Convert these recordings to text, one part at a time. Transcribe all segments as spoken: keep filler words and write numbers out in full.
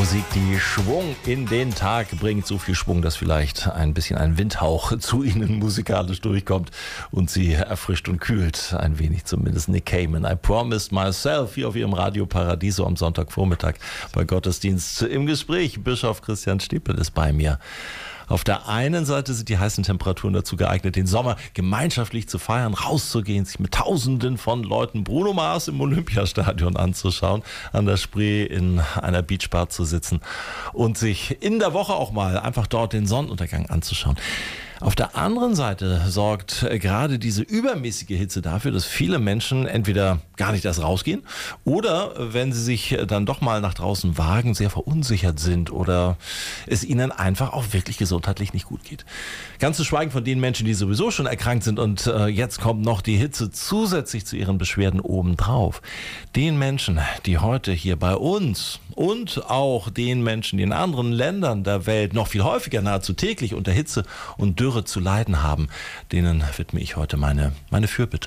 Musik, die Schwung in den Tag bringt. So viel Schwung, dass vielleicht ein bisschen ein Windhauch zu Ihnen musikalisch durchkommt und Sie erfrischt und kühlt. Ein wenig zumindest. Nick Cayman, I Promised Myself, hier auf Ihrem Radio Paradiso am Sonntagvormittag bei Gottesdienst im Gespräch. Bischof Christian Stiepel ist bei mir. Auf der einen Seite sind die heißen Temperaturen dazu geeignet, den Sommer gemeinschaftlich zu feiern, rauszugehen, sich mit Tausenden von Leuten Bruno Mars im Olympiastadion anzuschauen, an der Spree in einer Beachbar zu sitzen und sich in der Woche auch mal einfach dort den Sonnenuntergang anzuschauen. Auf der anderen Seite sorgt gerade diese übermäßige Hitze dafür, dass viele Menschen entweder gar nicht erst rausgehen oder, wenn sie sich dann doch mal nach draußen wagen, sehr verunsichert sind oder es ihnen einfach auch wirklich gesundheitlich nicht gut geht. Ganz zu schweigen von den Menschen, die sowieso schon erkrankt sind und äh, jetzt kommt noch die Hitze zusätzlich zu ihren Beschwerden obendrauf. Den Menschen, die heute hier bei uns und auch den Menschen, die in anderen Ländern der Welt noch viel häufiger, nahezu täglich unter Hitze und Dürre zu leiden haben, denen widme ich heute meine, meine Fürbitte.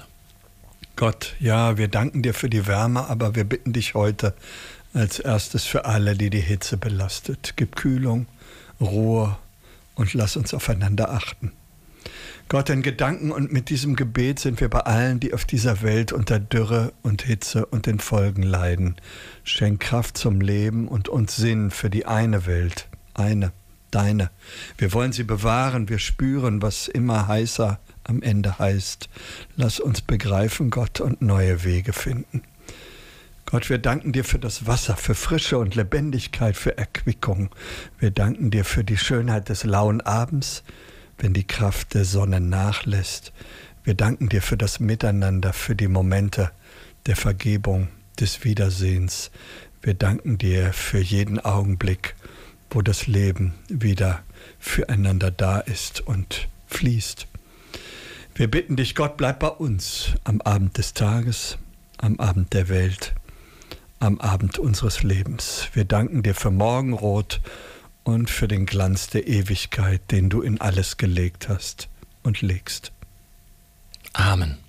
Gott, ja, wir danken dir für die Wärme, aber wir bitten dich heute als erstes für alle, die die Hitze belastet. Gib Kühlung, Ruhe und lass uns aufeinander achten. Gott, in Gedanken und mit diesem Gebet sind wir bei allen, die auf dieser Welt unter Dürre und Hitze und den Folgen leiden. Schenk Kraft zum Leben und uns Sinn für die eine Welt, eine, deine. Wir wollen sie bewahren, wir spüren, was immer heißer am Ende heißt. Lass uns begreifen, Gott, und neue Wege finden. Gott, wir danken dir für das Wasser, für Frische und Lebendigkeit, für Erquickung. Wir danken dir für die Schönheit des lauen Abends, wenn die Kraft der Sonne nachlässt. Wir danken dir für das Miteinander, für die Momente der Vergebung, des Wiedersehens. Wir danken dir für jeden Augenblick, wo das Leben wieder füreinander da ist und fließt. Wir bitten dich, Gott, bleib bei uns am Abend des Tages, am Abend der Welt, am Abend unseres Lebens. Wir danken dir für Morgenrot und für den Glanz der Ewigkeit, den du in alles gelegt hast und legst. Amen.